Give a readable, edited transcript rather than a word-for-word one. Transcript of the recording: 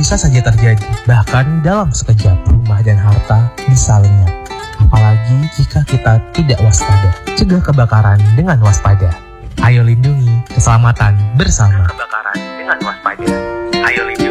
bisa saja terjadi. Bahkan dalam sekejap, rumah dan harta bisa lenyap. Apalagi jika kita tidak waspada. Cegah kebakaran dengan waspada. Ayo lindungi keselamatan bersama. Kebakaran dengan waspada. Ayo lindungi